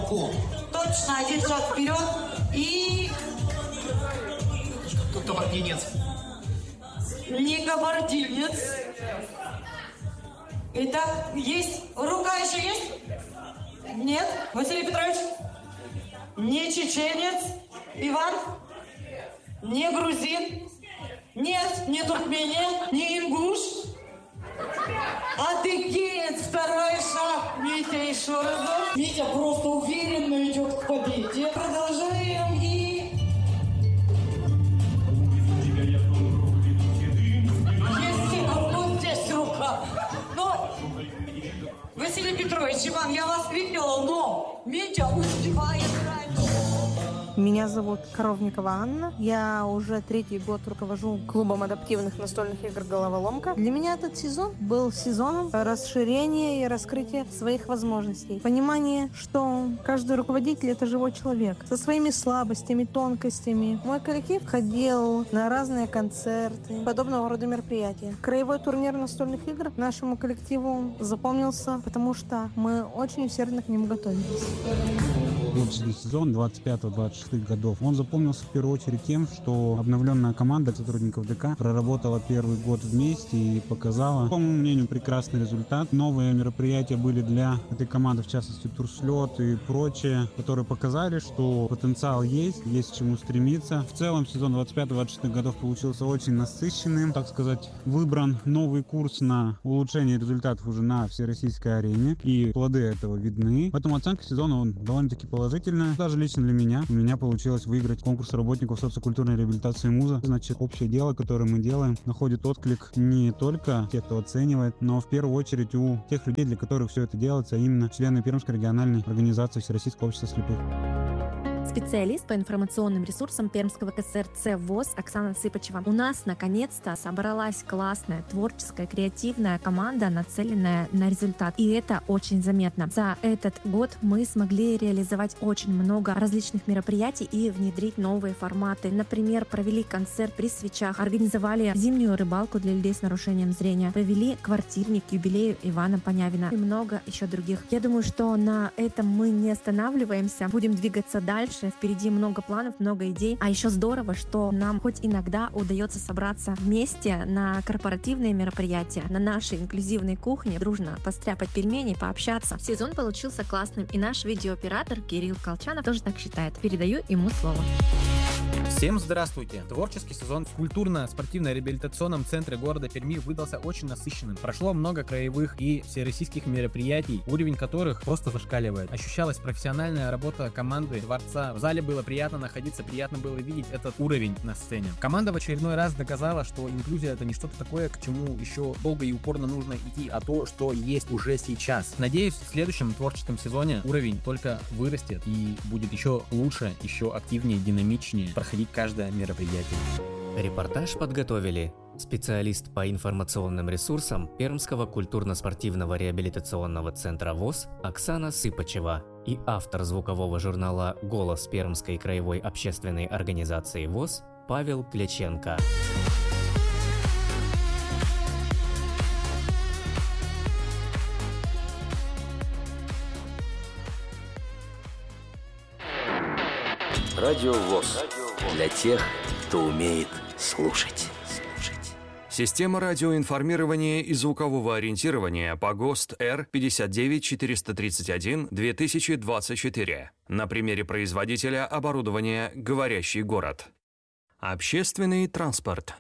руку. Точно, один шаг вперед и... Кто кабардинец? Не кабардинец. Итак, есть? Рука еще есть? Нет? Василий Петрович? Не чеченец? Иван? Не грузин? Нет, не туркменин, не ингуш? Адыгеец, второй шаг. Митя, еще разок. Митя просто уверенно идет к победе. Продолжаем и... Вот здесь рука. Но, Василий Петрович, Иван, я вас видела, но Митя успевает раньше. Меня зовут Коровникова Анна. Я уже 3-й год руковожу клубом адаптивных настольных игр «Головоломка». Для меня этот сезон был сезоном расширения и раскрытия своих возможностей. Понимание, что каждый руководитель — это живой человек со своими слабостями, тонкостями. Мой коллектив ходил на разные концерты, подобного рода мероприятия. Краевой турнир настольных игр нашему коллективу запомнился, потому что мы очень усердно к нему готовились. Творческий сезон 25-26 годов. Он запомнился в первую очередь тем, что обновленная команда сотрудников ДК проработала первый год вместе и показала, по моему мнению, прекрасный результат. Новые мероприятия были для этой команды, в частности турслет и прочее, которые показали, что потенциал есть к чему стремиться. В целом сезон 25-26 годов получился очень насыщенным, так сказать, выбран новый курс на улучшение результатов уже на всероссийской арене, и плоды этого видны. Поэтому оценка сезона довольно-таки положительная. Даже лично для меня. У меня получилось выиграть конкурс работников социокультурной реабилитации МУЗа. Значит, общее дело, которое мы делаем, находит отклик не только тех, кто оценивает, но в первую очередь у тех людей, для которых все это делается, а именно члены Пермской региональной организации Всероссийского общества слепых. Специалист по информационным ресурсам Пермского КСРЦ ВОС Оксана Сыпачева. У нас наконец-то собралась классная, творческая, креативная команда, нацеленная на результат. И это очень заметно. За этот год мы смогли реализовать очень много различных мероприятий и внедрить новые форматы. Например, провели концерт при свечах, организовали зимнюю рыбалку для людей с нарушением зрения, провели квартирник к юбилею Ивана Понявина и много еще других. Я думаю, что на этом мы не останавливаемся, будем двигаться дальше. Впереди много планов, много идей. А еще здорово, что нам хоть иногда удается собраться вместе на корпоративные мероприятия, на нашей инклюзивной кухне, дружно постряпать пельмени, пообщаться. Сезон получился классным, и наш видеооператор Кирилл Колчанов тоже так считает. Передаю ему слово. Всем здравствуйте! Творческий сезон в культурно-спортивно-реабилитационном центре города Перми выдался очень насыщенным. Прошло много краевых и всероссийских мероприятий, уровень которых просто зашкаливает. Ощущалась профессиональная работа команды дворца. В зале было приятно находиться, приятно было видеть этот уровень на сцене. Команда в очередной раз доказала, что инклюзия — это не что-то такое, к чему еще долго и упорно нужно идти, а то, что есть уже сейчас. Надеюсь, в следующем творческом сезоне уровень только вырастет и будет еще лучше, еще активнее, динамичнее проходить каждое мероприятие. Репортаж подготовили специалист по информационным ресурсам Пермского культурно-спортивного реабилитационного центра ВОС Оксана Сыпачева и автор звукового журнала «Голос» Пермской краевой общественной организации ВОС Павел Кляченко. Радио ВОС. Для тех, кто умеет слушать. Система радиоинформирования и звукового ориентирования по ГОСТ R59431-2024. На примере производителя оборудования «Говорящий город». Общественный транспорт.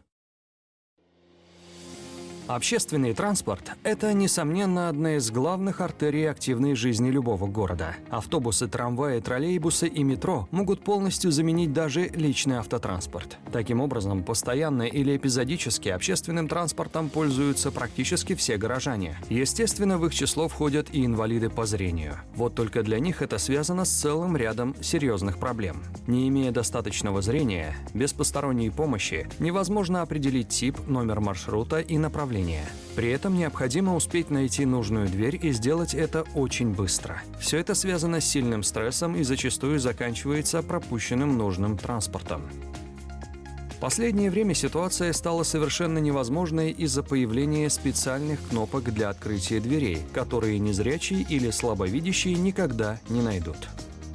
Общественный транспорт – это, несомненно, одна из главных артерий активной жизни любого города. Автобусы, трамваи, троллейбусы и метро могут полностью заменить даже личный автотранспорт. Таким образом, постоянно или эпизодически общественным транспортом пользуются практически все горожане. Естественно, в их число входят и инвалиды по зрению. Вот только для них это связано с целым рядом серьезных проблем. Не имея достаточного зрения, без посторонней помощи невозможно определить тип, номер маршрута и направление. При этом необходимо успеть найти нужную дверь и сделать это очень быстро. Все это связано с сильным стрессом и зачастую заканчивается пропущенным нужным транспортом. В последнее время ситуация стала совершенно невозможной из-за появления специальных кнопок для открытия дверей, которые незрячие или слабовидящие никогда не найдут.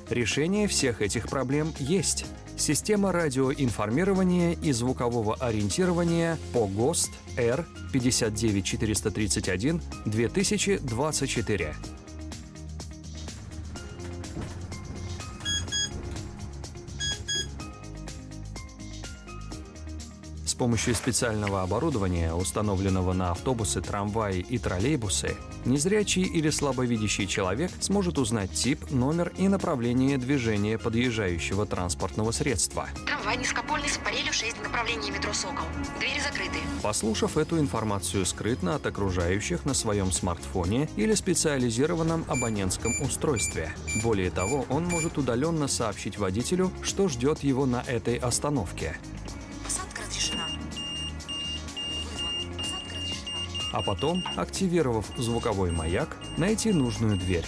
Решение всех этих проблем есть. Система радиоинформирования и звукового ориентирования по ГОСТ R59431-2024. С помощью специального оборудования, установленного на автобусы, трамваи и троллейбусы, незрячий или слабовидящий человек сможет узнать тип, номер и направление движения подъезжающего транспортного средства. Трамвай низкопольный с парелью 6 в направлении метро «Сокол». Двери закрыты. Послушав эту информацию скрытно от окружающих на своем смартфоне или специализированном абонентском устройстве. Более того, он может удаленно сообщить водителю, что ждет его на этой остановке. Посадка разрешена. А потом, активировав звуковой маяк, найти нужную дверь.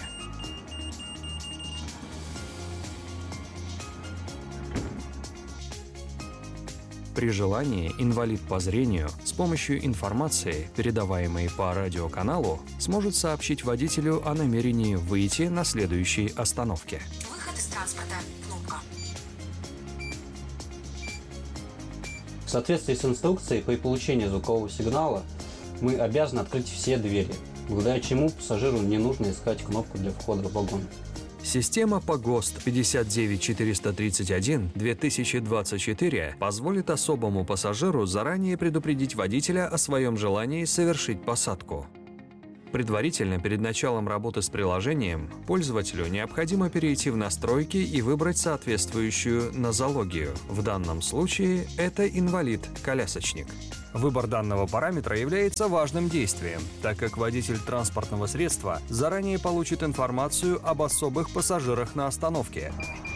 При желании инвалид по зрению с помощью информации, передаваемой по радиоканалу, сможет сообщить водителю о намерении выйти на следующей остановке. Выход из транспорта. Кнопка. В соответствии с инструкцией, при получении звукового сигнала мы обязаны открыть все двери, благодаря чему пассажиру не нужно искать кнопку для входа в вагон. Система по ГОСТ 59431-2024 позволит особому пассажиру заранее предупредить водителя о своем желании совершить посадку. Предварительно, перед началом работы с приложением, пользователю необходимо перейти в настройки и выбрать соответствующую нозологию. В данном случае это инвалид-колясочник. Выбор данного параметра является важным действием, так как водитель транспортного средства заранее получит информацию об особых пассажирах на остановке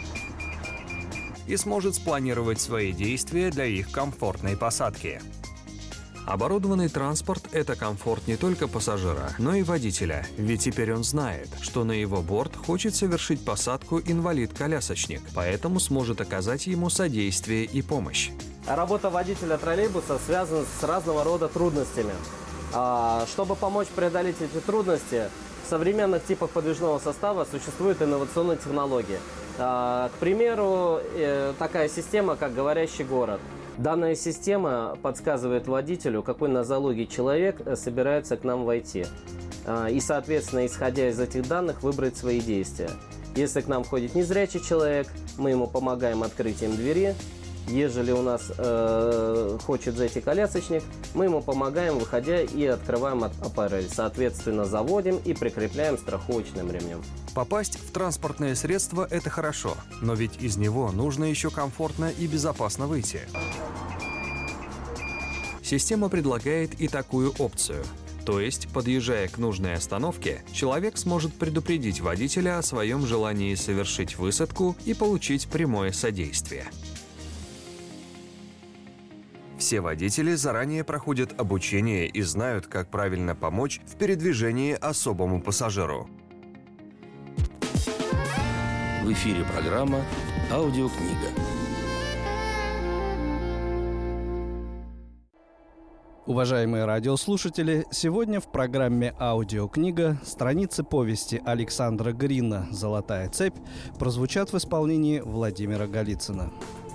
и сможет спланировать свои действия для их комфортной посадки. Оборудованный транспорт – это комфорт не только пассажира, но и водителя, ведь теперь он знает, что на его борт хочет совершить посадку инвалид-колясочник, поэтому сможет оказать ему содействие и помощь. Работа водителя троллейбуса связана с разного рода трудностями. Чтобы помочь преодолеть эти трудности, в современных типах подвижного состава существуют инновационные технологии. К примеру, такая система, как «Говорящий город». Данная система подсказывает водителю, какой нозологии человек собирается к нам войти. И, соответственно, исходя из этих данных, выбрать свои действия. Если к нам входит незрячий человек, мы ему помогаем открытием двери. Ежели у нас хочет зайти колясочник, мы ему помогаем, выходя, и открываем аппарель. Соответственно, заводим и прикрепляем страховочным ремнем. Попасть в транспортное средство – это хорошо, но ведь из него нужно еще комфортно и безопасно выйти. Система предлагает и такую опцию. То есть, подъезжая к нужной остановке, человек сможет предупредить водителя о своем желании совершить высадку и получить прямое содействие. Все водители заранее проходят обучение и знают, как правильно помочь в передвижении особому пассажиру. В эфире программа «Аудиокнига». Уважаемые радиослушатели, сегодня в программе «Аудиокнига» страницы повести Александра Грина «Золотая цепь» прозвучат в исполнении Владимира Голицына.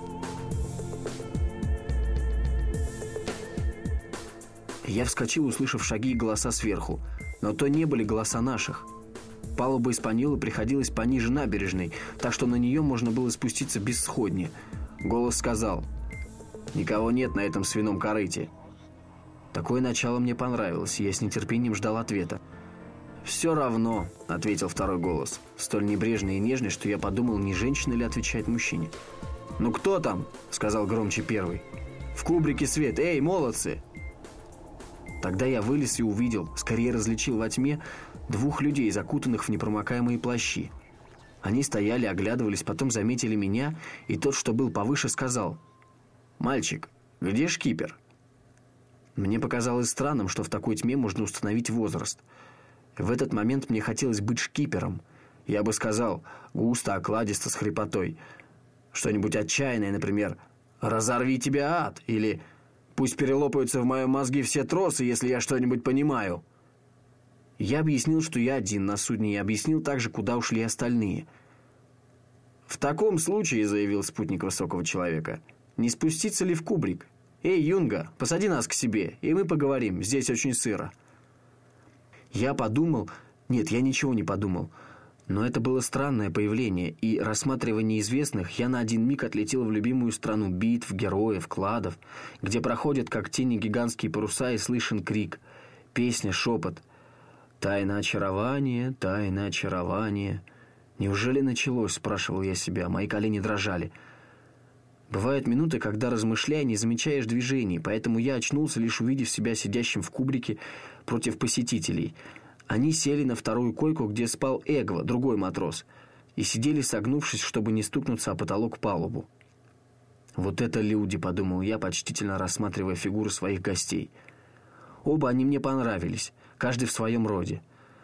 Я вскочил, услышав шаги и голоса сверху, но то не были голоса наших. Палуба Испаньолы приходилась пониже набережной, так что на нее можно было спуститься без сходни. Голос сказал: «Никого нет на этом свином корыте». Такое начало мне понравилось, и я с нетерпением ждал ответа. «Все равно», — ответил второй голос, столь небрежный и нежный, что я подумал, не женщина ли отвечает мужчине. «Ну кто там?» — сказал громче первый. «В кубрике свет! Эй, молодцы!» Тогда я вылез и увидел, скорее различил во тьме, двух людей, закутанных в непромокаемые плащи. Они стояли, оглядывались, потом заметили меня, и тот, что был повыше, сказал: «Мальчик, где шкипер?» Мне показалось странным, что в такой тьме можно установить возраст. В этот момент мне хотелось быть шкипером. Я бы сказал густо, окладисто, с хрипотой. Что-нибудь отчаянное, например: «Разорви тебя, ад!» или «Пусть перелопаются в моем мозге все тросы, если я что-нибудь понимаю». Я объяснил, что я один на судне, и объяснил также, куда ушли остальные. таком случае, заявил спутник высокого человека, не спуститься ли в кубрик? Эй, Юнга, посади нас к себе, и мы поговорим, здесь очень сыро. Я подумал... Нет, я ничего не подумал. Но это было странное появление, и, рассматривая неизвестных, я на один миг отлетел в любимую страну битв, героев, кладов, где проходят как тени гигантские паруса и слышен крик, песня, шепот. «Тайна очарования, тайна очарования». «Неужели началось?» – спрашивал я себя, мои колени дрожали. Бывают минуты, когда, размышляя, не замечаешь движений, поэтому я очнулся, лишь увидев себя сидящим в кубрике против посетителей. Они сели на вторую койку, где спал Эгва, другой матрос, и сидели, согнувшись, чтобы не стукнуться о потолок палубу. «Вот это люди», – подумал я, почтительно рассматривая фигуры своих гостей. Оба они мне понравились, каждый в своем роде.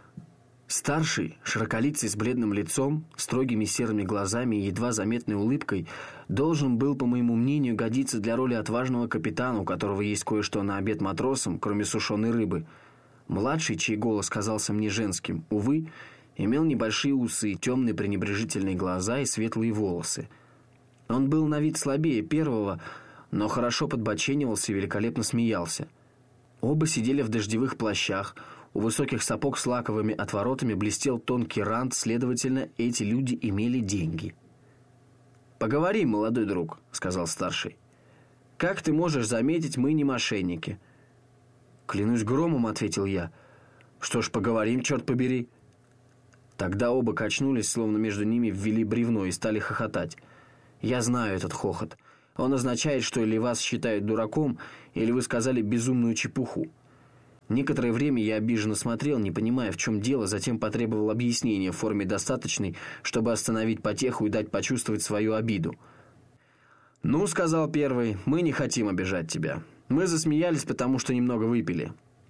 Старший, широколицый с бледным лицом, строгими серыми глазами и едва заметной улыбкой, должен был, по моему мнению, годиться для роли отважного капитана, у которого есть кое-что на обед матросам, кроме сушеной рыбы. Младший, чей голос казался мне женским, увы, имел небольшие усы, темные пренебрежительные глаза и светлые волосы. Он был на вид слабее первого, но хорошо подбоченивался и великолепно смеялся. Оба сидели в дождевых плащах, у высоких сапог с лаковыми отворотами блестел тонкий рант, следовательно, эти люди имели деньги. «Поговорим, молодой друг», — сказал старший. «Как ты можешь заметить, мы не мошенники». «Клянусь громом», — ответил я. «Что ж, поговорим, черт побери». Тогда оба качнулись, словно между ними ввели бревно, и стали хохотать. Я знаю этот хохот. Он означает, что или вас считают дураком, или вы сказали безумную чепуху. Некоторое время я обиженно смотрел, не понимая, в чем дело, затем потребовал объяснения в форме достаточной, чтобы остановить потеху и дать почувствовать свою обиду. «Ну, — сказал первый, — мы не хотим обижать тебя. Мы засмеялись, потому что немного выпили».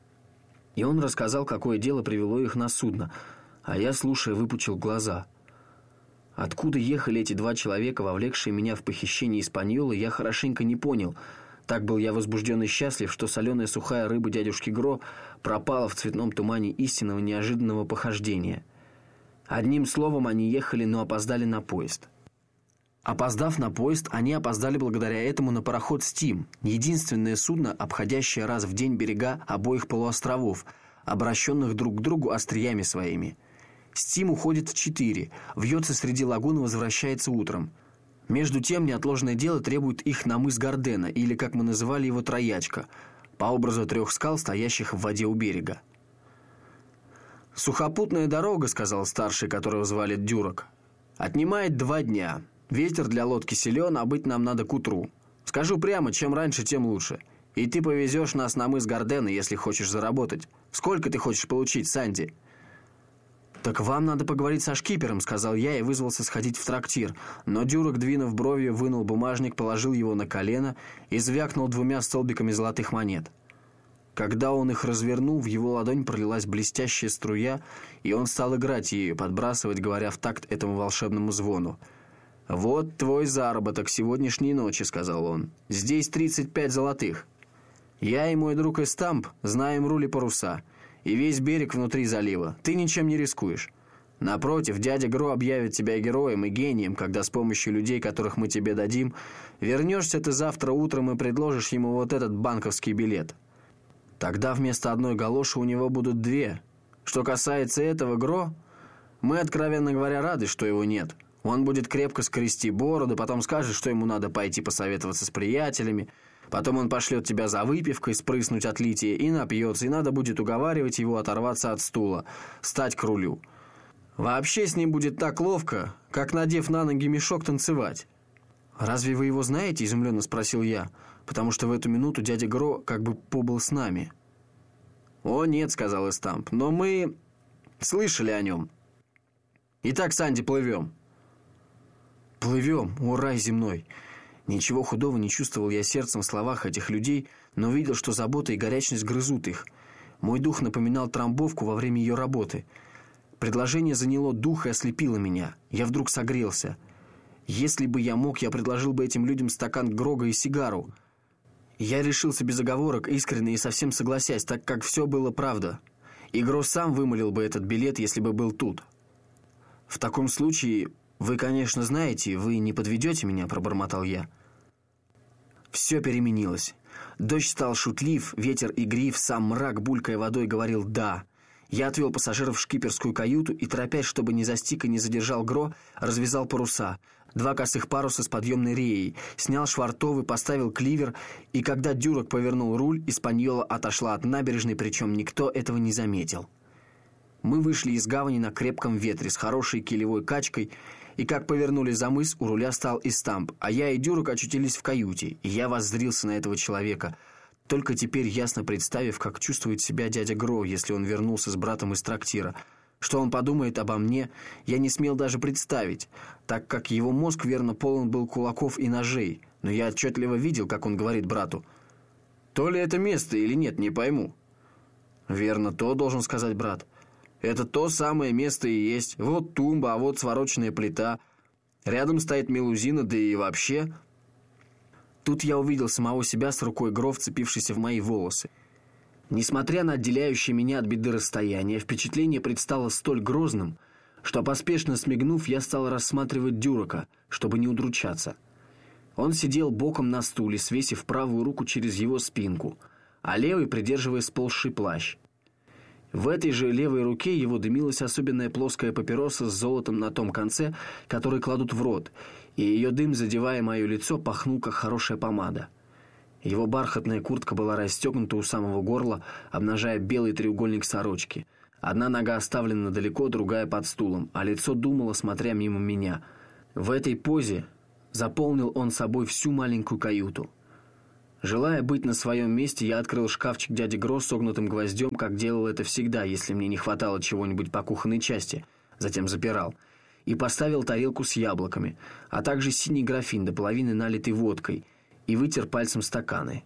И он рассказал, какое дело привело их на судно, а я, слушая, выпучил глаза. Откуда ехали эти два человека, вовлекшие меня в похищение Испаньолы, я хорошенько не понял. Так был я возбужден и счастлив, что соленая сухая рыба дядюшки Гро пропала в цветном тумане истинного неожиданного похождения. Одним словом, они ехали, но опоздали на поезд. Опоздав на поезд, они опоздали благодаря этому на пароход «Стим», единственное судно, обходящее раз в день берега обоих полуостровов, обращенных друг к другу остриями своими. «Стим» уходит в 4, вьется среди лагун и возвращается утром. Между тем, неотложное дело требует их на мыс Гардена, или, как мы называли его, Троячка, по образу 3 скал, стоящих в воде у берега. «Сухопутная дорога, — сказал старший, которого звали Дюрок, — отнимает 2 дня. Ветер для лодки силен, а быть нам надо к утру. Скажу прямо, чем раньше, тем лучше. И ты повезешь нас на мыс Гардена, если хочешь заработать. Сколько ты хочешь получить, Санди?» «Так вам надо поговорить со шкипером, — сказал я и вызвался сходить в трактир. Но Дюрок, двинув бровью, вынул бумажник, положил его на колено и звякнул 2 столбиками золотых монет. Когда он их развернул, в его ладонь пролилась блестящая струя, и он стал играть ею, подбрасывать, говоря в такт этому волшебному звону. «Вот твой заработок сегодняшней ночи, — сказал он. — Здесь 35 золотых. Я и мой друг Эстамп знаем рули паруса, и весь берег внутри залива. Ты ничем не рискуешь. Напротив, дядя Гро объявит тебя героем и гением, когда с помощью людей, которых мы тебе дадим, вернешься ты завтра утром и предложишь ему вот этот банковский билет. Тогда вместо одной галоши у него будут 2. Что касается этого Гро, мы, откровенно говоря, рады, что его нет. Он будет крепко скрести бороду, потом скажет, что ему надо пойти посоветоваться с приятелями, потом он пошлет тебя за выпивкой, спрыснуть от лития, и напьется, и надо будет уговаривать его оторваться от стула, стать к рулю. Вообще с ним будет так ловко, как, надев на ноги мешок, танцевать». «Разве вы его знаете?» – изумленно спросил я, потому что в эту минуту дядя Гро как бы побыл с нами. «О, нет, — сказал Эстамп, — но мы слышали о нем. Итак, Санди, плывем». «Плывем, о рай земной!» Ничего худого не чувствовал я сердцем в словах этих людей, но видел, что забота и горячность грызут их. Мой дух напоминал трамбовку во время ее работы. Предложение заняло дух и ослепило меня. Я вдруг согрелся. Если бы я мог, я предложил бы этим людям стакан грога и сигару. Я решился без оговорок, искренне и совсем согласясь, так как все было правда. И Гро сам вымолил бы этот билет, если бы был тут. В таком случае «Вы, конечно, знаете, вы не подведете меня», – пробормотал я. Все переменилось. Дождь стал шутлив, ветер игрив, сам мрак, булькая водой, говорил «да». Я отвел пассажиров в шкиперскую каюту и, торопясь, чтобы ни застиг и не задержал Гро, развязал паруса. 2 косых паруса с подъемной реей, снял швартовы, поставил кливер, и когда Дюрок повернул руль, Испаньола отошла от набережной, причем никто этого не заметил. Мы вышли из гавани на крепком ветре с хорошей килевой качкой, и как повернули за мыс, у руля стал Истамп, а я и Дюрок очутились в каюте, и я воззрился на этого человека, только теперь ясно представив, как чувствует себя дядя Гро, если он вернулся с братом из трактира. Что он подумает обо мне, я не смел даже представить, так как его мозг верно полон был кулаков и ножей, но я отчетливо видел, как он говорит брату: «То ли это место или нет, не пойму». «Верно, то, должен сказать брат. Это то самое место и есть. Вот тумба, а вот свороченная плита. Рядом стоит мелузина, да и вообще...» Тут я увидел самого себя с рукой Гро, вцепившейся в мои волосы. Несмотря на отделяющее меня от беды расстояние, впечатление предстало столь грозным, что, поспешно смигнув, я стал рассматривать Дюрока, чтобы не удручаться. Он сидел боком на стуле, свесив правую руку через его спинку, а левой придерживая сползший плащ. В этой же левой руке его дымилась особенная плоская папироса с золотом на том конце, который кладут в рот, и ее дым, задевая мое лицо, пахнул, как хорошая помада. Его бархатная куртка была расстегнута у самого горла, обнажая белый треугольник сорочки. Одна нога оставлена далеко, другая под стулом, а лицо думало, смотря мимо меня. В этой позе заполнил он собой всю маленькую каюту. Желая быть на своем месте, я открыл шкафчик дяди Гро с согнутым гвоздем, как делал это всегда, если мне не хватало чего-нибудь по кухонной части, затем запирал, и поставил тарелку с яблоками, а также синий графин до половины налитый водкой, и вытер пальцем стаканы.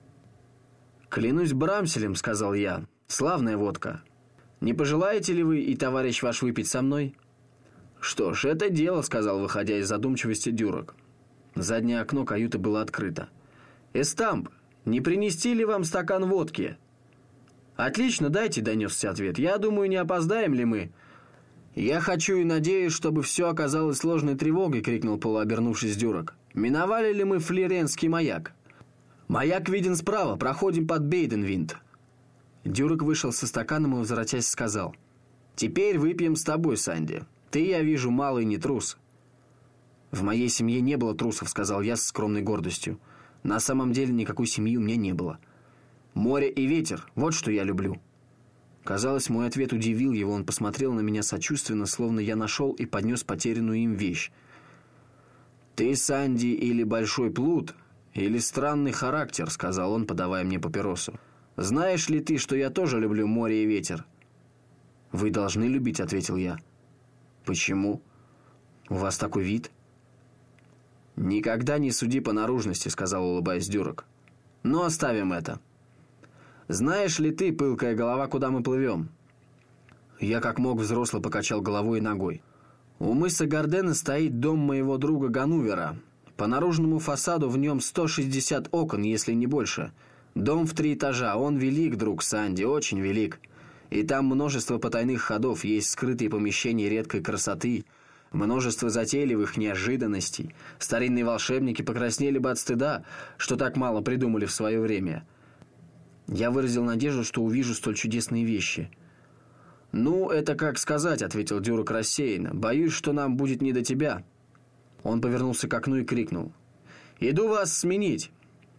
«Клянусь Брамселем», — сказал я, — «славная водка. Не пожелаете ли вы и товарищ ваш выпить со мной?» «Что ж, это дело», — сказал, выходя из задумчивости Дюрок. Заднее окно каюты было открыто. «Эстамп, не принести ли вам стакан водки?» «Отлично, дайте», — донесся ответ. «Я думаю, не опоздаем ли мы?» «Я хочу и надеюсь, чтобы все оказалось ложной тревогой», — крикнул, полуобернувшись, Дюрок. «Миновали ли мы Флеренский маяк?» «Маяк виден справа, проходим под Бейденвинд». Дюрок вышел со стаканом и, возвратясь, сказал: «Теперь выпьем с тобой, Санди. Ты, я вижу, малый не трус». «В моей семье не было трусов», — сказал я с скромной гордостью. «На самом деле никакой семьи у меня не было. Море и ветер — вот что я люблю». Казалось, мой ответ удивил его, он посмотрел на меня сочувственно, словно я нашел и поднес потерянную им вещь. «Ты, Санди, или большой плут, или странный характер», — сказал он, подавая мне папиросу. «Знаешь ли ты, что я тоже люблю море и ветер?» «Вы должны любить», — ответил я. «Почему? У вас такой вид». «Никогда не суди по наружности», — сказал, улыбаясь, Дюрок. «Но оставим это. Знаешь ли ты, пылкая голова, куда мы плывем?» Я как мог взросло покачал головой и ногой. «У мыса Гардена стоит дом моего друга Ганувера. По наружному фасаду в нем 160 окон, если не больше. Дом в 3 этажа. Он велик, друг Санди, очень велик. И там множество потайных ходов, есть скрытые помещения редкой красоты, множество затейливых неожиданностей. Старинные волшебники покраснели бы от стыда, что так мало придумали в свое время». Я выразил надежду, что увижу столь чудесные вещи. «Ну, это как сказать», — ответил Дюрок рассеянно. «Боюсь, что нам будет не до тебя». Он повернулся к окну и крикнул: «Иду вас сменить!»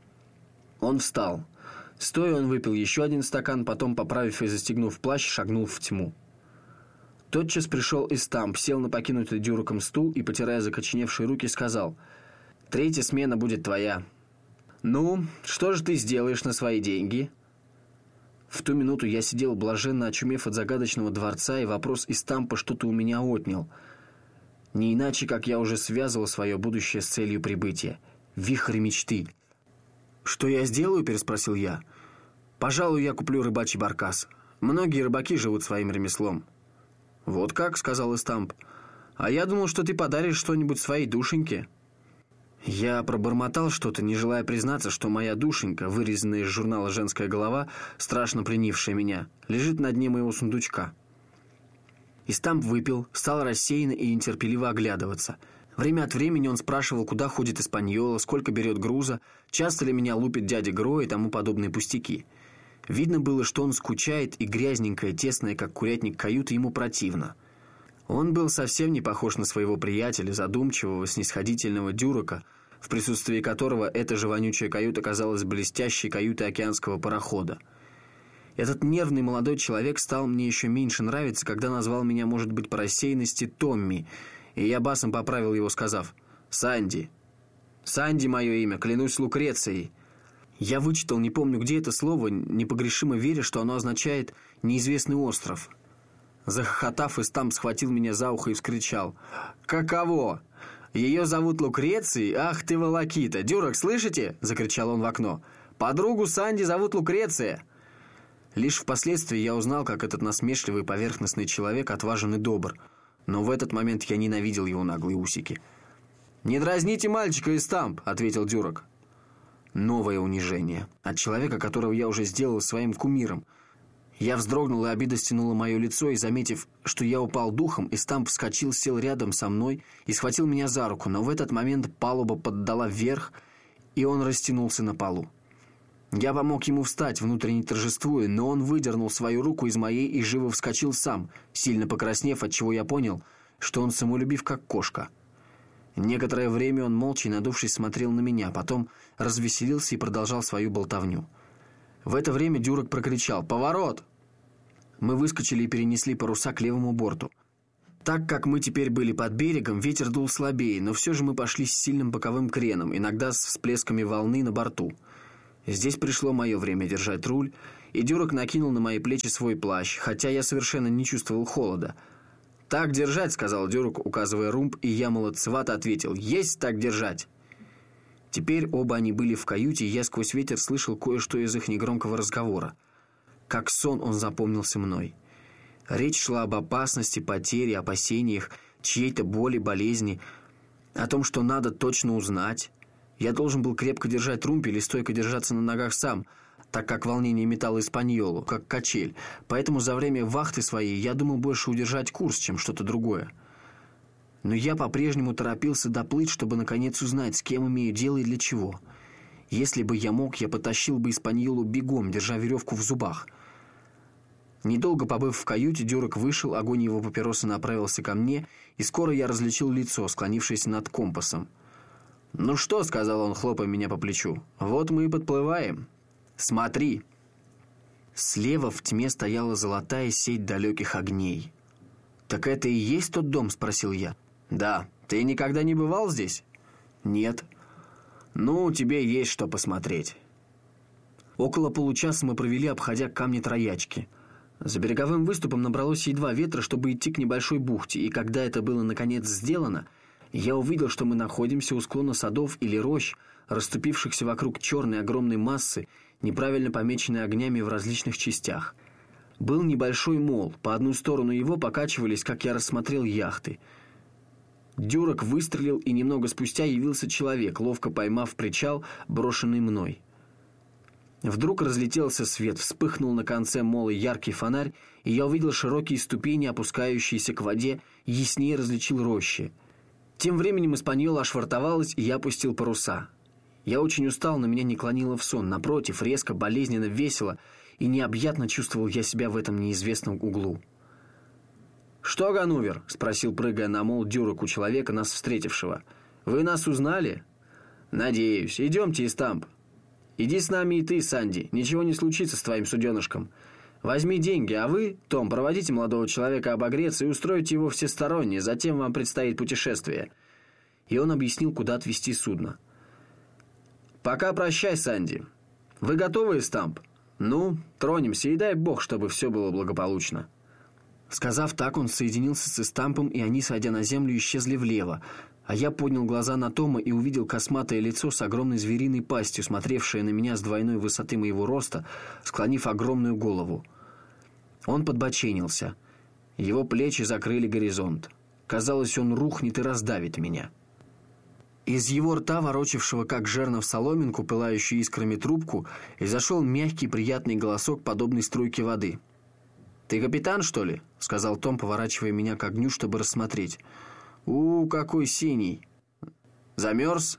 Он встал. Стоя, он выпил еще один стакан, потом, поправив и застегнув плащ, шагнул в тьму. Тотчас пришел Истамп, сел на покинутый Дюроком стул и, потирая закоченевшие руки, сказал: «Третья смена будет твоя». «Ну, что же ты сделаешь на свои деньги?» В ту минуту я сидел, блаженно очумев от загадочного дворца, и вопрос Истампа что-то у меня отнял. Не иначе, как я уже связывал свое будущее с целью прибытия. Вихрь мечты. «Что я сделаю?» – переспросил я. «Пожалуй, я куплю рыбачий баркас. Многие рыбаки живут своим ремеслом». «Вот как?» – сказал Истамп. «А я думал, что ты подаришь что-нибудь своей душеньке». Я пробормотал что-то, не желая признаться, что моя душенька, вырезанная из журнала «Женская голова», страшно пленившая меня, лежит на дне моего сундучка. Истамп выпил, стал рассеянно и нетерпеливо оглядываться. Время от времени он спрашивал, куда ходит Испаньола, сколько берет груза, часто ли меня лупит дядя Гро и тому подобные пустяки. Видно было, что он скучает, и грязненькая, тесная, как курятник, каюта ему противна. Он был совсем не похож на своего приятеля, задумчивого, снисходительного Дюрока, в присутствии которого эта же вонючая каюта казалась блестящей каютой океанского парохода. Этот нервный молодой человек стал мне еще меньше нравиться, когда назвал меня, может быть, по рассеянности, Томми, и я басом поправил его, сказав: «Санди». «Санди мое имя, клянусь Лукрецией». Я вычитал, не помню где это слово, непогрешимо веря, что оно означает «неизвестный остров». Захохотав, Истамп схватил меня за ухо и вскричал: «Каково? Ее зовут Лукрецией? Ах ты волокита! Дюрок, слышите?» – закричал он в окно. «Подругу Санди зовут Лукреция!» Лишь впоследствии я узнал, как этот насмешливый поверхностный человек отважен и добр. Но в этот момент я ненавидел его наглые усики. «Не дразните мальчика, Истамп», — ответил Дюрок. Новое унижение. От человека, которого я уже сделал своим кумиром. Я вздрогнул, и обида стянула мое лицо, и, заметив, что я упал духом, Истамп вскочил, сел рядом со мной и схватил меня за руку, но в этот момент палуба поддала вверх, и он растянулся на полу. Я помог ему встать, внутренне торжествуя, но он выдернул свою руку из моей и живо вскочил сам, сильно покраснев, отчего я понял, что он самолюбив, как кошка. Некоторое время он, молча и надувшись, смотрел на меня, потом развеселился и продолжал свою болтовню. В это время Дюрок прокричал: «Поворот!» Мы выскочили и перенесли паруса к левому борту. Так как мы теперь были под берегом, ветер дул слабее, но все же мы пошли с сильным боковым креном, иногда с всплесками волны на борту. Здесь пришло мое время держать руль, и Дюрок накинул на мои плечи свой плащ, хотя я совершенно не чувствовал холода. «Так держать», — сказал Дюрок, указывая румб, и я молодцевато ответил: «Есть так держать». Теперь оба они были в каюте, и я сквозь ветер слышал кое-что из их негромкого разговора. Как сон он запомнился мной. Речь шла об опасности, потере, опасениях, чьей-то боли, болезни, о том, что надо точно узнать. Я должен был крепко держать румпель и стойко держаться на ногах сам, так как волнение метало Испаньолу, как качель. Поэтому за время вахты своей я думал больше удержать курс, чем что-то другое. Но я по-прежнему торопился доплыть, чтобы наконец узнать, с кем имею дело и для чего. Если бы я мог, я потащил бы Испаньолу бегом, держа веревку в зубах. Недолго побыв в каюте, Дюрок вышел, огонь его папиросы направился ко мне, и скоро я различил лицо, склонившееся над компасом. «Ну что», — сказал он, хлопая меня по плечу, — «вот мы и подплываем. Смотри». Слева в тьме стояла золотая сеть далеких огней. «Так это и есть тот дом?» — спросил я. «Да. Ты никогда не бывал здесь?» «Нет». «Ну, тебе есть что посмотреть». Около получаса мы провели, обходя камни Троячки. За береговым выступом набралось едва ветра, чтобы идти к небольшой бухте, и когда это было наконец сделано, я увидел, что мы находимся у склона садов или рощ, расступившихся вокруг черной огромной массы, неправильно помеченной огнями в различных частях. Был небольшой мол, по одну сторону его покачивались, как я рассмотрел, яхты. Дюрок выстрелил, и немного спустя явился человек, ловко поймав причал, брошенный мной. Вдруг разлетелся свет, вспыхнул на конце мола яркий фонарь, и я увидел широкие ступени, опускающиеся к воде, яснее различил рощи. Тем временем Испаньола ошвартовалась, и я опустил паруса. Я очень устал, но меня не клонило в сон. Напротив, резко, болезненно, весело, и необъятно чувствовал я себя в этом неизвестном углу. «Что, Ганувер?» — спросил, прыгая на мол, Дюрок у человека, нас встретившего. «Вы нас узнали?» «Надеюсь. Идемте, Истамп. Иди с нами и ты, Санди. Ничего не случится с твоим суденышком. Возьми деньги, а вы, Том, проводите молодого человека обогреться и устройте его всесторонне, затем вам предстоит путешествие». И он объяснил, куда отвезти судно. «Пока прощай, Санди. Вы готовы, Истамп? Ну, тронемся, и дай бог, чтобы все было благополучно». Сказав так, он соединился с Истампом, и они, сойдя на землю, исчезли влево, а я поднял глаза на Тома и увидел косматое лицо с огромной звериной пастью, смотревшее на меня с двойной высоты моего роста, склонив огромную голову. Он подбоченился. Его плечи закрыли горизонт. Казалось, он рухнет и раздавит меня. Из его рта, ворочавшего как жернов соломинку, пылающую искрами трубку, изошел мягкий приятный голосок, подобный струйке воды. «Ты капитан, что ли?» — сказал Том, поворачивая меня к огню, чтобы рассмотреть. Какой синий! Замерз?»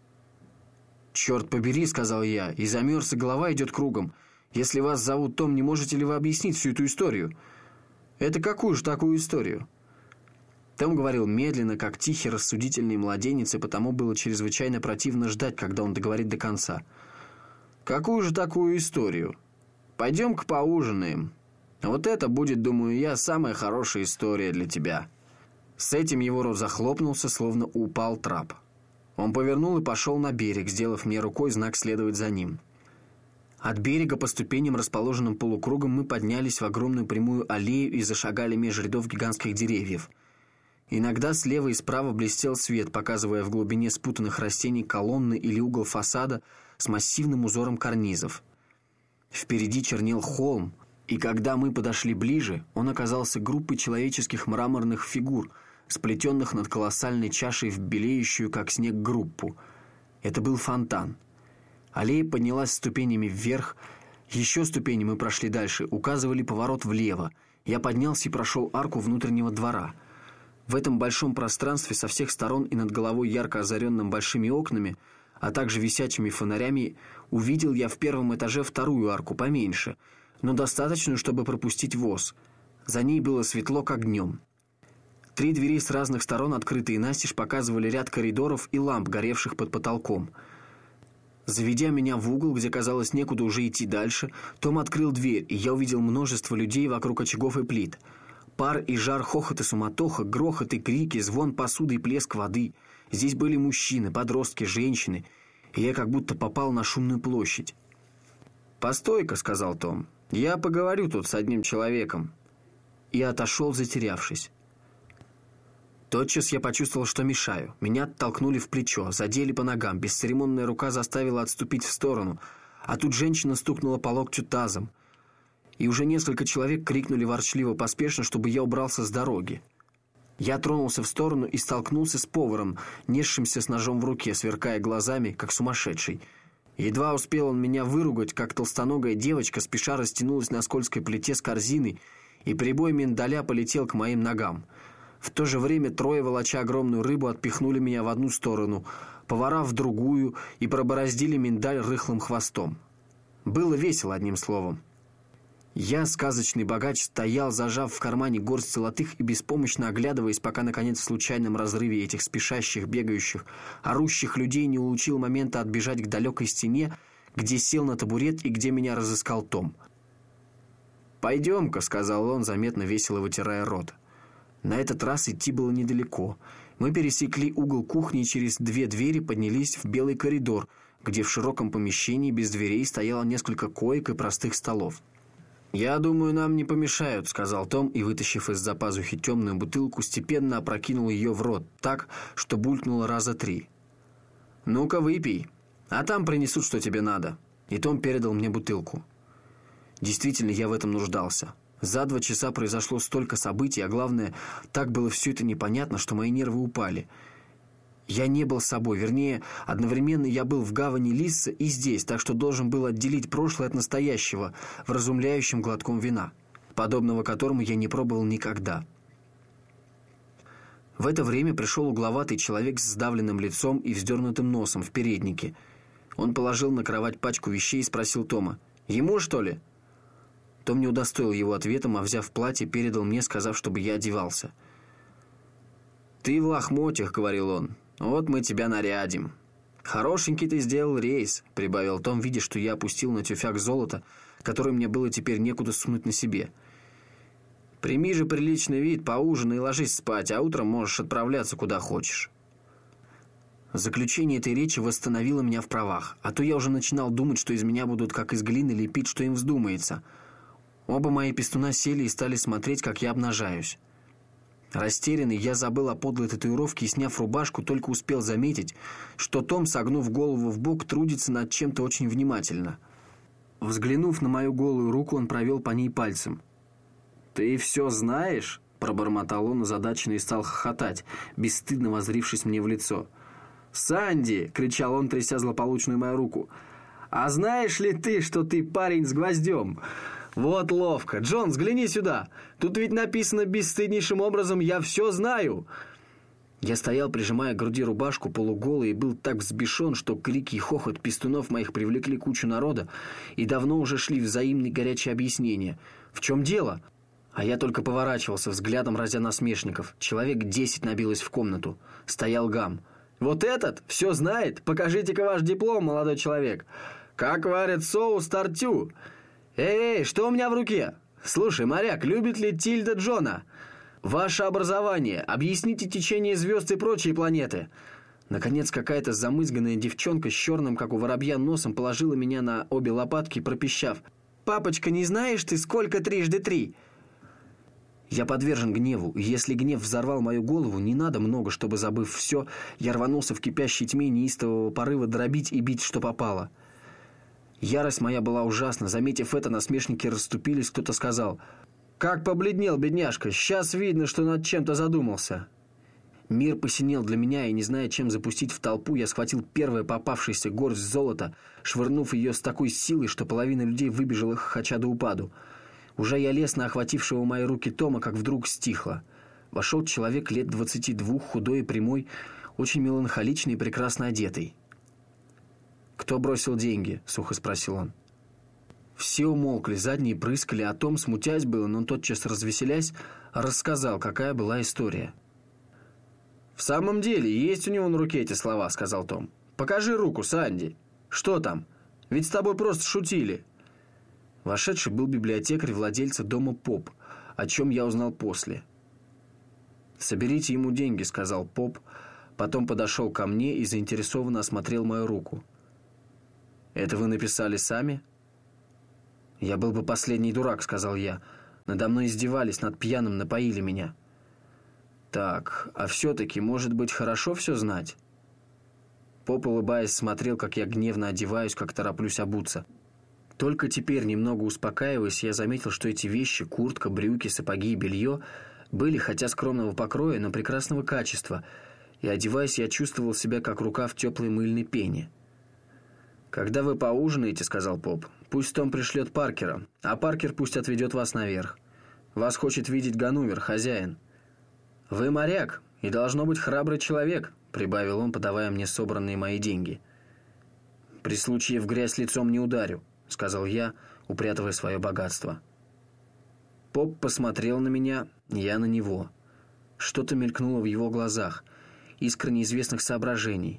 «Черт побери», — сказал я, — «и замерз, и голова идет кругом. Если вас зовут Том, не можете ли вы объяснить всю эту историю?» «Это какую же такую историю?» Том говорил медленно, как тихий, рассудительный младенец, и потому было чрезвычайно противно ждать, когда он договорит до конца. «Какую же такую историю? Пойдем-ка поужинаем. Вот это будет, думаю я, самая хорошая история для тебя». С этим его рот захлопнулся, словно упал трап. Он повернул и пошел на берег, сделав мне рукой знак следовать за ним. От берега по ступеням, расположенным полукругом, мы поднялись в огромную прямую аллею и зашагали меж рядов гигантских деревьев. Иногда слева и справа блестел свет, показывая в глубине спутанных растений колонны или угол фасада с массивным узором карнизов. Впереди чернел холм, и когда мы подошли ближе, он оказался группой человеческих мраморных фигур, сплетенных над колоссальной чашей в белеющую, как снег, группу. Это был фонтан. Аллея поднялась ступенями вверх, еще ступени мы прошли дальше, указывали поворот влево. Я поднялся и прошел арку внутреннего двора. В этом большом пространстве со всех сторон и над головой ярко озаренным большими окнами, а также висячими фонарями, увидел я в первом этаже вторую арку поменьше, но достаточную, чтобы пропустить воз. За ней было светло, как днем. 3 двери с разных сторон, открытые настежь, показывали ряд коридоров и ламп, горевших под потолком. Заведя меня в угол, где, казалось, некуда уже идти дальше, Том открыл дверь, и я увидел множество людей вокруг очагов и плит. Пар и жар, хохот и суматоха, грохот и крики, звон посуды и плеск воды. Здесь были мужчины, подростки, женщины, и я как будто попал на шумную площадь. «Постой-ка», — сказал Том, — «я поговорю тут с одним человеком». И отошел, затерявшись. Тотчас я почувствовал, что мешаю. Меня оттолкнули в плечо, задели по ногам, бесцеремонная рука заставила отступить в сторону, а тут женщина стукнула по локтю тазом. И уже несколько человек крикнули ворчливо поспешно, чтобы я убрался с дороги. Я тронулся в сторону и столкнулся с поваром, несшимся с ножом в руке, сверкая глазами, как сумасшедший. Едва успел он меня выругать, как толстоногая девочка спеша растянулась на скользкой плите с корзиной, и прибой миндаля полетел к моим ногам. В то же время 3, волоча огромную рыбу, отпихнули меня в одну сторону, повара в другую, и пробороздили миндаль рыхлым хвостом. Было весело, одним словом. Я, сказочный богач, стоял, зажав в кармане горсть золотых и беспомощно оглядываясь, пока, наконец, в случайном разрыве этих спешащих, бегающих, орущих людей не улучил момента отбежать к далекой стене, где сел на табурет и где меня разыскал Том. «Пойдем-ка», — сказал он, заметно весело вытирая рот. На этот раз идти было недалеко. Мы пересекли угол кухни и через 2 двери поднялись в белый коридор, где в широком помещении без дверей стояло несколько коек и простых столов. «Я думаю, нам не помешают», — сказал Том, и, вытащив из-за пазухи темную бутылку, степенно опрокинул ее в рот так, что булькнуло раза 3. «Ну-ка, выпей, а там принесут, что тебе надо». И Том передал мне бутылку. Действительно, я в этом нуждался. За 2 часа произошло столько событий, а главное, так было все это непонятно, что мои нервы упали. Я не был собой, вернее, одновременно я был в гавани Лисса и здесь, так что должен был отделить прошлое от настоящего вразумляющим глотком вина, подобного которому я не пробовал никогда. В это время пришел угловатый человек с сдавленным лицом и вздернутым носом в переднике. Он положил на кровать пачку вещей и спросил Тома: «Ему, что ли?» Том не удостоил его ответом, а, взяв платье, передал мне, сказав, чтобы я одевался. «Ты в лохмотьях», — говорил он. «Вот мы тебя нарядим». «Хорошенький ты сделал рейс», — прибавил Том, видя, что я опустил на тюфяк золото, которое мне было теперь некуда сунуть на себе. «Прими же приличный вид, поужинай и ложись спать, а утром можешь отправляться куда хочешь». Заключение этой речи восстановило меня в правах, а то я уже начинал думать, что из меня будут как из глины лепить, что им вздумается. Оба мои пестуна сели и стали смотреть, как я обнажаюсь. Растерянный, я забыл о подлой татуировке и, сняв рубашку, только успел заметить, что Том, согнув голову вбок, трудится над чем-то очень внимательно. Взглянув на мою голую руку, он провел по ней пальцем. «Ты все знаешь?» – пробормотал он озадаченно и стал хохотать, бесстыдно воззрившись мне в лицо. «Санди!» – кричал он, тряся злополучную мою руку. «А знаешь ли ты, что ты парень с гвоздем? Вот ловко. Джон, взгляни сюда. Тут ведь написано бесстыднейшим образом «Я все знаю». Я стоял, прижимая к груди рубашку, полуголый, и был так взбешен, что крики и хохот пистунов моих привлекли кучу народа, и давно уже шли взаимные горячие объяснения. В чем дело? А я только поворачивался, взглядом разя насмешников. Человек 10 набилось в комнату. Стоял гам. «Вот этот все знает? Покажите-ка ваш диплом, молодой человек. Как варят соус тартю? Эй, что у меня в руке? Слушай, моряк, любит ли Тильда Джона? Ваше образование. Объясните течение звезд и прочие планеты». Наконец, какая-то замызганная девчонка с черным, как у воробья, носом положила меня на обе лопатки, пропищав: «Папочка, не знаешь ты, сколько 3 × 3?» Я подвержен гневу, и если гнев взорвал мою голову, не надо много, чтобы, забыв все, я рванулся в кипящей тьме неистового порыва дробить и бить, что попало. Ярость моя была ужасна. Заметив это, насмешники расступились, кто-то сказал: «Как побледнел, бедняжка! Сейчас видно, что над чем-то задумался». Мир посинел для меня, и, не зная, чем запустить в толпу, я схватил первое попавшееся горсть золота, швырнув ее с такой силой, что половина людей выбежала хохоча до упаду. Уже я лез на охватившего мои руки Тома, как вдруг стихло. Вошел человек лет 22, худой и прямой, очень меланхоличный и прекрасно одетый. «Кто бросил деньги?» — сухо спросил он. Все умолкли, задние прыскали, а Том, смутясь было, но тотчас развеселясь, рассказал, какая была история. «В самом деле, есть у него на руке эти слова», — сказал Том. «Покажи руку, Санди. Что там? Ведь с тобой просто шутили». Вошедший был библиотекарь владельца дома Поп, о чем я узнал после. «Соберите ему деньги», — сказал Поп, потом подошел ко мне и заинтересованно осмотрел мою руку. «Это вы написали сами?» «Я был бы последний дурак», — сказал я. «Надо мной издевались, над пьяным напоили меня». «Так, а все-таки, может быть, хорошо все знать?» Поп, улыбаясь, смотрел, как я гневно одеваюсь, как тороплюсь обуться. Только теперь, немного успокаиваясь, я заметил, что эти вещи, куртка, брюки, сапоги и белье, были, хотя скромного покроя, но прекрасного качества, и, одеваясь, я чувствовал себя, как рука в теплой мыльной пене. «Когда вы поужинаете, — сказал Поп, — пусть Том пришлет Паркера, а Паркер пусть отведет вас наверх. Вас хочет видеть Ганувер, хозяин. Вы моряк, и должно быть храбрый человек, — прибавил он, подавая мне собранные мои деньги. «При случае в грязь лицом не ударю», — сказал я, упрятывая свое богатство. Поп посмотрел на меня, я на него. Что-то мелькнуло в его глазах, искра неизвестных соображений.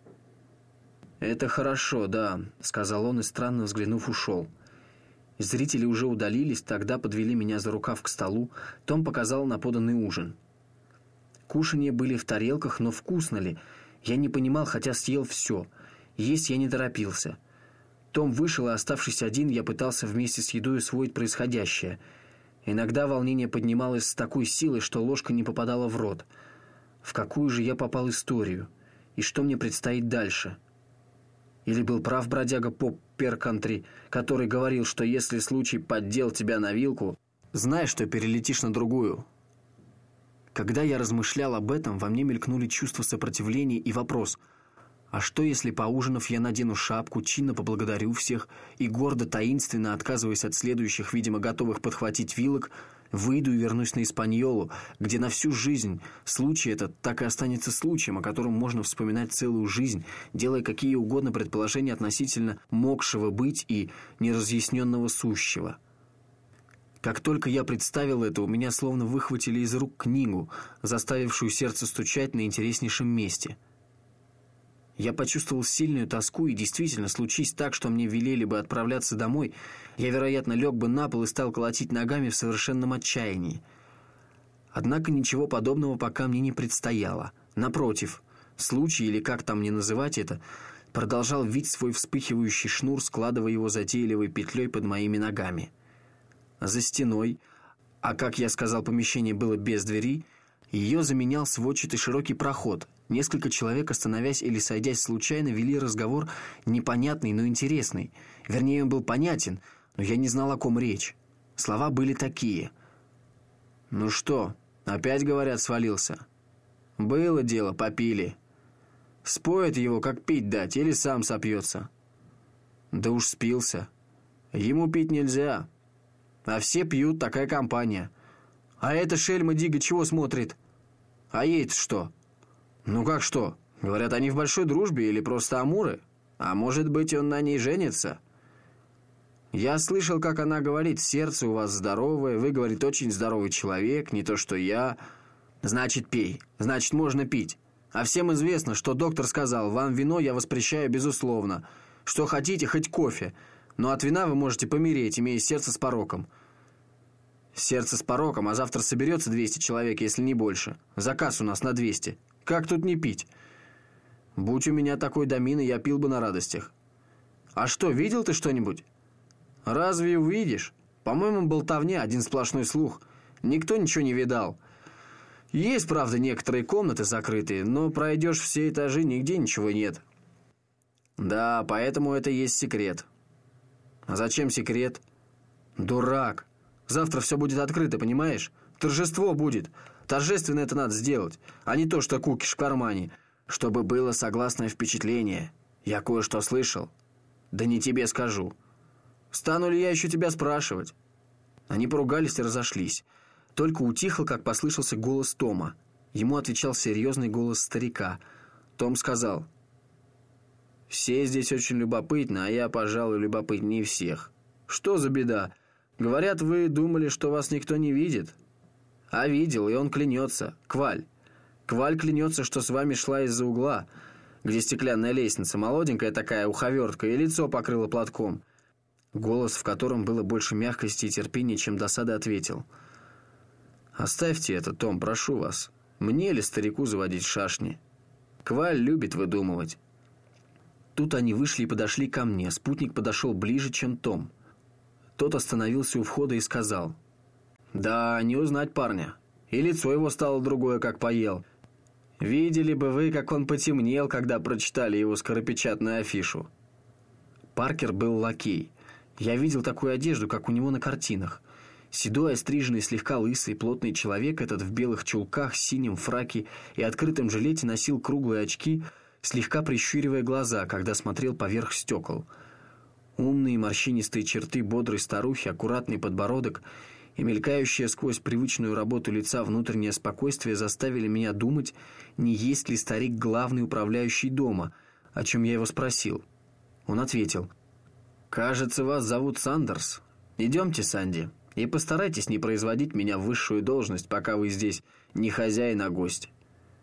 «Это хорошо, да», — сказал он и, странно взглянув, ушел. Зрители уже удалились, тогда подвели меня за рукав к столу, Том показал на поданный ужин. Кушанья были в тарелках, но вкусно ли? Я не понимал, хотя съел все. Есть я не торопился. Том вышел, и, оставшись один, я пытался вместе с едой усвоить происходящее. Иногда волнение поднималось с такой силой, что ложка не попадала в рот. В какую же я попал историю? И что мне предстоит дальше? Или был прав бродяга Поп Перкантри, который говорил, что если случай поддел тебя на вилку, знай, что перелетишь на другую? Когда я размышлял об этом, во мне мелькнули чувства сопротивления и вопрос: а что, если, поужинав, я надену шапку, чинно поблагодарю всех и, гордо, таинственно, отказываясь от следующих, видимо, готовых подхватить вилок, выйду и вернусь на Испаньолу, где на всю жизнь случай этот так и останется случаем, о котором можно вспоминать целую жизнь, делая какие угодно предположения относительно могшего быть и неразъясненного сущего? Как только я представил это, у меня словно выхватили из рук книгу, заставившую сердце стучать на интереснейшем месте. Я почувствовал сильную тоску, и действительно, случись так, что мне велели бы отправляться домой, я, вероятно, лег бы на пол и стал колотить ногами в совершенном отчаянии. Однако ничего подобного пока мне не предстояло. Напротив, случай, или как там мне называть это, продолжал вить свой вспыхивающий шнур, складывая его затейливой петлей под моими ногами. За стеной, а, как я сказал, помещение было без двери, ее заменял сводчатый широкий проход. Несколько человек, остановясь или сойдясь случайно, вели разговор непонятный, но интересный. Вернее, он был понятен, но я не знал, о ком речь. Слова были такие: «Ну что, опять, говорят, свалился? Было дело, попили. Споет его, как пить дать, или сам сопьется. Да уж спился. Ему пить нельзя. А все пьют, такая компания. А эта шельма Дига чего смотрит? А ей-то что? Ну как что? Говорят, они в большой дружбе или просто амуры? А может быть, он на ней женится? Я слышал, как она говорит, сердце у вас здоровое, вы, говорит, очень здоровый человек, не то что я. Значит, пей, значит, можно пить. А всем известно, что доктор сказал, вам вино я воспрещаю безусловно. Что хотите, хоть кофе. Но от вина вы можете помереть, имея сердце с пороком. Сердце с пороком, а завтра соберется 200 человек, если не больше. Заказ у нас на 200. Как тут не пить? Будь у меня такой домина, я пил бы на радостях. А что, видел ты что-нибудь? Разве увидишь? По-моему, болтовня, один сплошной слух. Никто ничего не видал. Есть, правда, некоторые комнаты закрытые, но пройдешь все этажи, нигде ничего нет. Да, поэтому это и есть секрет. А зачем секрет? Дурак. Завтра все будет открыто, понимаешь? Торжество будет. Торжественно это надо сделать, а не то, что кукиш в кармане. Чтобы было согласное впечатление. Я кое-что слышал. Да не тебе скажу. Стану ли я еще тебя спрашивать? Они поругались и разошлись. Только утихло, как послышался голос Тома. Ему отвечал серьезный голос старика. Том сказал: «Все здесь очень любопытны, а я, пожалуй, любопытнее всех. Что за беда? Говорят, вы думали, что вас никто не видит? А видел, и он клянется. Кваль. Кваль клянется, что с вами шла из-за угла, где стеклянная лестница, молоденькая такая уховертка, и лицо покрыла платком». Голос, в котором было больше мягкости и терпения, чем досады, ответил: «Оставьте это, Том, прошу вас. Мне ли старику заводить шашни? Кваль любит выдумывать». Тут они вышли и подошли ко мне. Спутник подошел ближе, чем Том. Тот остановился у входа и сказал: «Да, не узнать парня. И лицо его стало другое, как поел. Видели бы вы, как он потемнел, когда прочитали его скоропечатную афишу». Паркер был лакей. Я видел такую одежду, как у него на картинах. Седой, остриженный, слегка лысый, плотный человек этот в белых чулках, синем фраке и открытом жилете носил круглые очки, слегка прищуривая глаза, когда смотрел поверх стекол. Умные морщинистые черты бодрой старухи, аккуратный подбородок и мелькающее сквозь привычную работу лица внутреннее спокойствие заставили меня думать, не есть ли старик главный управляющий дома, о чем я его спросил. Он ответил: «Кажется, вас зовут Сандерс. Идемте, Санди, и постарайтесь не производить меня в высшую должность, пока вы здесь не хозяин, а гость».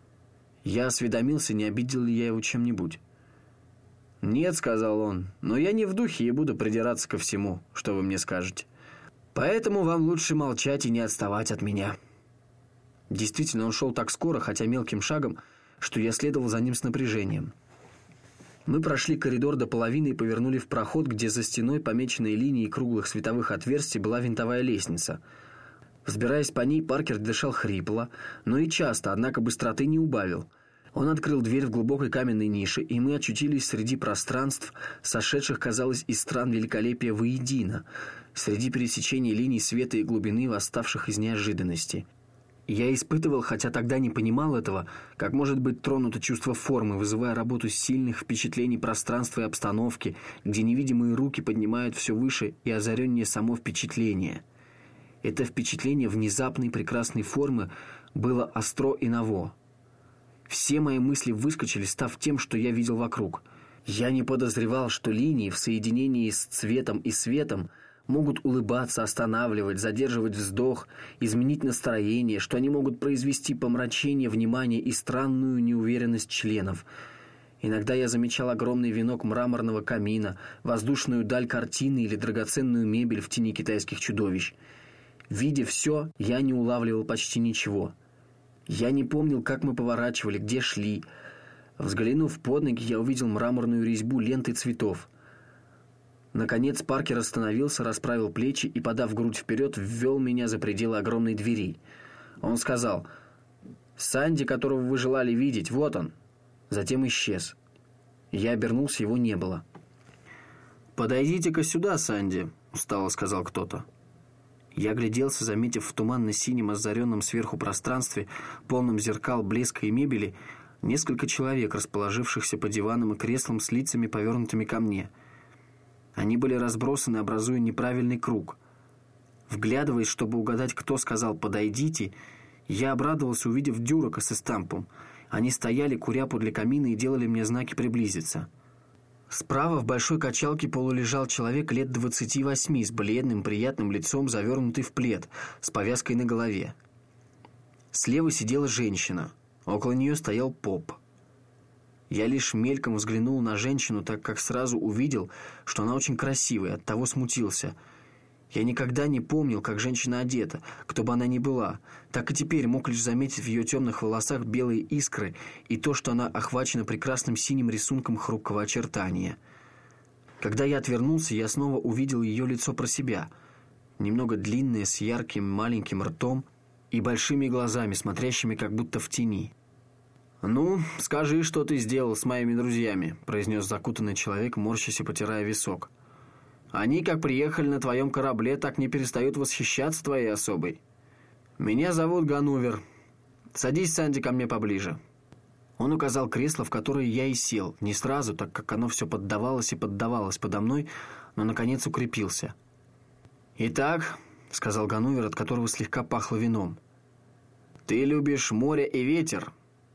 Я осведомился, не обидел ли я его чем-нибудь. «Нет», — сказал он, — «но я не в духе и буду придираться ко всему, что вы мне скажете. Поэтому вам лучше молчать и не отставать от меня». Действительно, он шел так скоро, хотя мелким шагом, что я следовал за ним с напряжением. Мы прошли коридор до половины и повернули в проход, где за стеной, помеченной линией круглых световых отверстий, была винтовая лестница. Взбираясь по ней, Паркер дышал хрипло, но и часто, однако быстроты не убавил. Он открыл дверь в глубокой каменной нише, и мы очутились среди пространств, сошедших, казалось, из стран великолепия воедино, среди пересечений линий света и глубины, восставших из неожиданности. Я испытывал, хотя тогда не понимал этого, как может быть тронуто чувство формы, вызывая работу сильных впечатлений пространства и обстановки, где невидимые руки поднимают все выше и озареннее само впечатление. Это впечатление внезапной прекрасной формы было остро и ново. Все мои мысли выскочили, став тем, что я видел вокруг. Я не подозревал, что линии в соединении с цветом и светом могут улыбаться, останавливать, задерживать вздох, изменить настроение, что они могут произвести помрачение внимания и странную неуверенность членов. Иногда я замечал огромный венок мраморного камина, воздушную даль картины или драгоценную мебель в тени китайских чудовищ. Видя все, я не улавливал почти ничего. Я не помнил, как мы поворачивали, где шли. Взглянув под ноги, я увидел мраморную резьбу ленты цветов. Наконец Паркер остановился, расправил плечи и, подав грудь вперед, ввел меня за пределы огромной двери. Он сказал: «Санди, которого вы желали видеть, вот он». Затем исчез. Я обернулся, его не было. «Подойдите-ка сюда, Санди», — устало сказал кто-то. Я огляделся, заметив в туманно-синем, озаренном сверху пространстве, полном зеркал, блеска и мебели, несколько человек, расположившихся по диванам и креслам с лицами, повернутыми ко мне. Они были разбросаны, образуя неправильный круг. Вглядываясь, чтобы угадать, кто сказал «подойдите», я обрадовался, увидев Дюрака с Истампом. Они стояли, куря подле камина, и делали мне знаки приблизиться. Справа в большой качалке полулежал человек лет 28 с бледным, приятным лицом, завернутый в плед, с повязкой на голове. Слева сидела женщина. Около нее стоял поп. Я лишь мельком взглянул на женщину, так как сразу увидел, что она очень красивая, оттого смутился. Я никогда не помнил, как женщина одета, кто бы она ни была. Так и теперь мог лишь заметить в ее темных волосах белые искры и то, что она охвачена прекрасным синим рисунком хрупкого очертания. Когда я отвернулся, я снова увидел ее лицо про себя. Немного длинное, с ярким маленьким ртом и большими глазами, смотрящими как будто в тени. «Ну, скажи, что ты сделал с моими друзьями», – произнес закутанный человек, морщась и потирая висок. «Они, как приехали на твоем корабле, так не перестают восхищаться твоей особой. Меня зовут Ганувер. Садись, Санди, ко мне поближе». Он указал кресло, в которое я и сел, не сразу, так как оно все поддавалось и поддавалось подо мной, но, наконец, укрепился. «Итак», – сказал Ганувер, от которого слегка пахло вином, – «ты любишь море и ветер».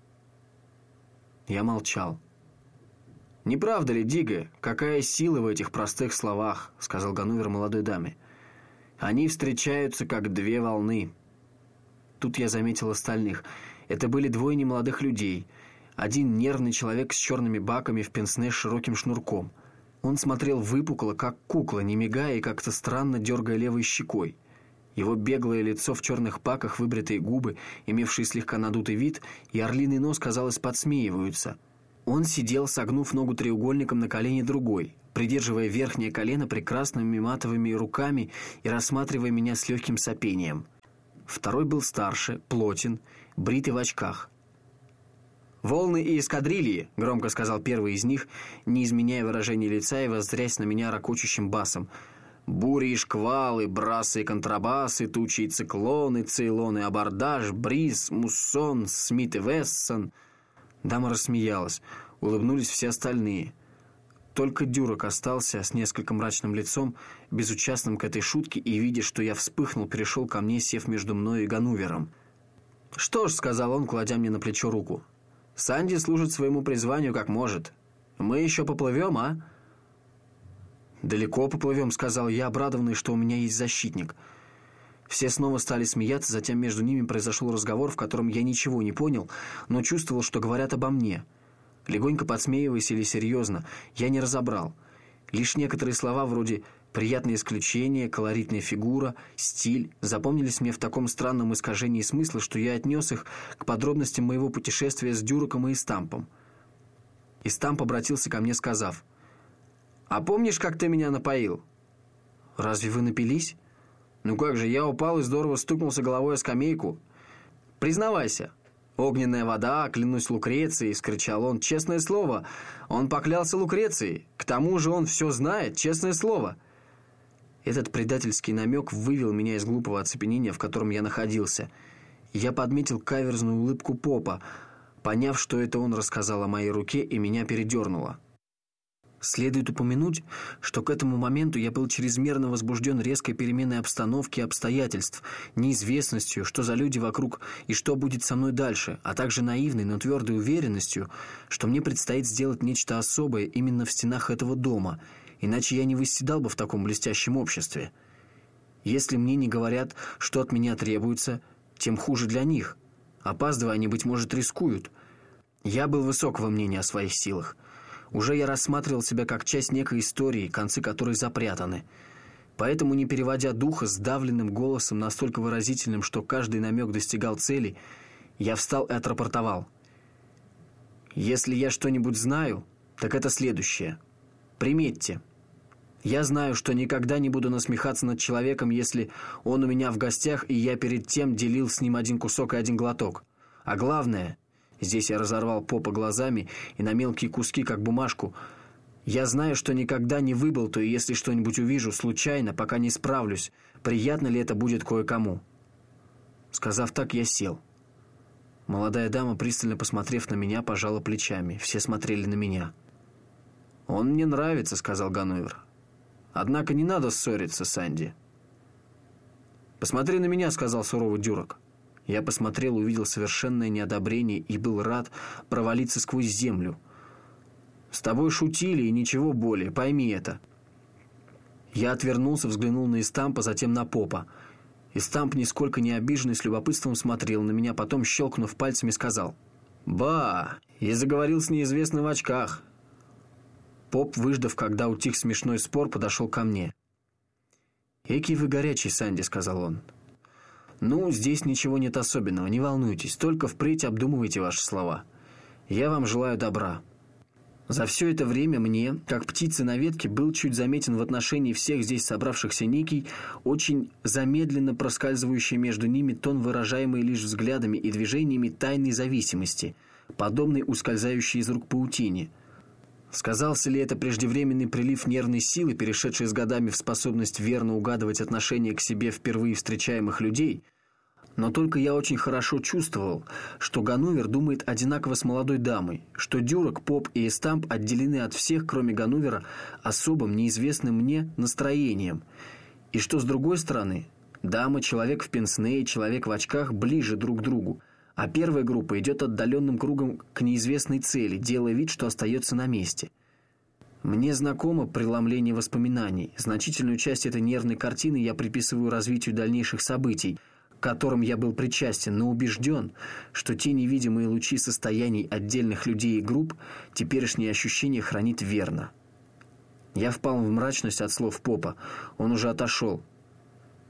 Я молчал. «Не правда ли, Дига, какая сила в этих простых словах?» – сказал Ганувер молодой даме. «Они встречаются, как две волны». Тут я заметил остальных. Это были двое немолодых людей. Один нервный человек с черными баками в пенсне с широким шнурком. Он смотрел выпукло, как кукла, не мигая и как-то странно дергая левой щекой. Его беглое лицо в черных паках, выбритые губы, имевшие слегка надутый вид, и орлиный нос, казалось, подсмеиваются. Он сидел, согнув ногу треугольником на колене другой, придерживая верхнее колено прекрасными матовыми руками и рассматривая меня с легким сопением. Второй был старше, плотен, бритый в очках. «Волны и эскадрильи», — громко сказал первый из них, не изменяя выражения лица и воззрясь на меня ракочущим басом. «Бури и шквалы, брасы и контрабасы, тучи и циклоны, цейлоны, абордаж, бриз, муссон, Смит и Вессон». Дама рассмеялась. Улыбнулись все остальные. Только Дюрак остался с несколько мрачным лицом, безучастным к этой шутке, и, видя, что я вспыхнул, перешел ко мне, сев между мной и Ганувером. «Что ж», — сказал он, кладя мне на плечо руку, — «Санди служит своему призванию как может. Мы еще поплывем, а?» «Далеко поплывем», — сказал я, обрадованный, что у меня есть защитник. Все снова стали смеяться, затем между ними произошел разговор, в котором я ничего не понял, но чувствовал, что говорят обо мне. Легонько подсмеиваясь или серьезно, я не разобрал. Лишь некоторые слова вроде «приятное исключение», «колоритная фигура», «стиль» запомнились мне в таком странном искажении смысла, что я отнес их к подробностям моего путешествия с Дюраком и Истампом. Истамп обратился ко мне, сказав: «А помнишь, как ты меня напоил?» «Разве вы напились?» «Ну как же, я упал и здорово стукнулся головой о скамейку. Признавайся». «Огненная вода, клянусь Лукрецией», — скричал он. «Честное слово, он поклялся Лукрецией. К тому же он все знает, честное слово». Этот предательский намек вывел меня из глупого оцепенения, в котором я находился. Я подметил каверзную улыбку попа, поняв, что это он рассказал о моей руке, и меня передернуло. Следует упомянуть, что к этому моменту я был чрезмерно возбужден резкой переменой обстановки и обстоятельств, неизвестностью, что за люди вокруг и что будет со мной дальше, а также наивной, но твердой уверенностью, что мне предстоит сделать нечто особое именно в стенах этого дома, иначе я не восседал бы в таком блестящем обществе. Если мне не говорят, что от меня требуется, тем хуже для них. Опаздывая, они, быть может, рискуют. Я был высокого мнения о своих силах. Уже я рассматривал себя как часть некой истории, концы которой запрятаны. Поэтому, не переводя духа, сдавленным голосом, настолько выразительным, что каждый намек достигал цели, я встал и отрапортовал. «Если я что-нибудь знаю, так это следующее. Приметьте. Я знаю, что никогда не буду насмехаться над человеком, если он у меня в гостях, и я перед тем делил с ним один кусок и один глоток. А главное... Здесь я разорвал попа глазами и на мелкие куски, как бумажку. Я знаю, что никогда не выболтаю, если что-нибудь увижу случайно, пока не справлюсь, приятно ли это будет кое-кому». Сказав так, я сел. Молодая дама, пристально посмотрев на меня, пожала плечами. Все смотрели на меня. «Он мне нравится», — сказал Ганувер. «Однако не надо ссориться, Санди». «Посмотри на меня», — сказал суровый Дюрок. Я посмотрел, увидел совершенное неодобрение и был рад провалиться сквозь землю. «С тобой шутили и ничего более, пойми это». Я отвернулся, взглянул на Истампа, затем на Попа. Истамп, нисколько не обиженный, с любопытством смотрел на меня, потом, щелкнув пальцами, сказал: «Ба, я заговорил с неизвестным в очках». Поп, выждав, когда утих смешной спор, подошел ко мне. «Экий вы горячий, Санди», — сказал он. «Ну, здесь ничего нет особенного, не волнуйтесь, только впредь обдумывайте ваши слова. Я вам желаю добра». За все это время мне, как птице на ветке, был чуть заметен в отношении всех здесь собравшихся некий, очень замедленно проскальзывающий между ними тон, выражаемый лишь взглядами и движениями тайной зависимости, подобной ускользающей из рук паутине. Сказался ли это преждевременный прилив нервной силы, перешедший с годами в способность верно угадывать отношение к себе впервые встречаемых людей? Но только я очень хорошо чувствовал, что Ганувер думает одинаково с молодой дамой, что Дюрок, Поп и Истамп отделены от всех, кроме Ганувера, особым, неизвестным мне настроением, и что, с другой стороны, дама, человек в пенсне и человек в очках ближе друг к другу, а первая группа идет отдаленным кругом к неизвестной цели, делая вид, что остается на месте. Мне знакомо преломление воспоминаний. Значительную часть этой нервной картины я приписываю развитию дальнейших событий, к которым я был причастен, но убежден, что те невидимые лучи состояний отдельных людей и групп теперешние ощущения хранит верно. Я впал в мрачность от слов Попа. Он уже отошел.